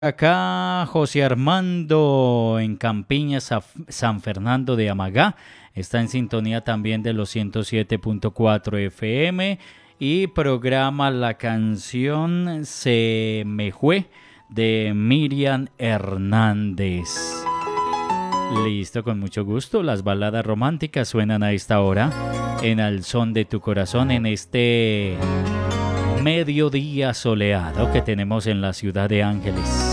Acá José Armando en Campiña, San Fernando de Amagá. Está en sintonía también de los 107.4 FM y programa la canción Se me fue de Miriam Hernández. Listo, con mucho gusto. Las baladas románticas suenan a esta hora en Al Son de tu Corazón en este mediodía soleado que tenemos en la ciudad de Ángeles.